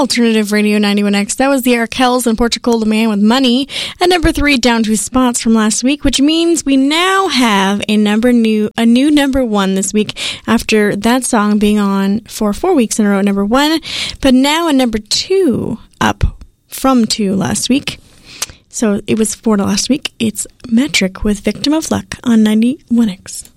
Alternative Radio 91X. That was the Arkells and Portugal, The Man with Money. At number 3, down 2 spots from last week, which means we now have a new number 1 this week after that song being on for 4 weeks in a row at number 1. But now a number 2 up from 2 last week. So it was 4 last week. It's Metric with Victim of Luck on 91X.